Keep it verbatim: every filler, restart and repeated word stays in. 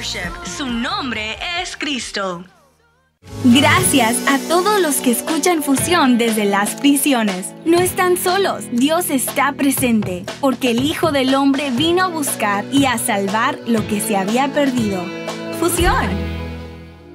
Fellowship. Su nombre es Cristo. Gracias a todos los que escuchan Fusión desde las prisiones. No están solos, Dios está presente, porque el Hijo del Hombre vino a buscar y a salvar lo que se había perdido. Fusión.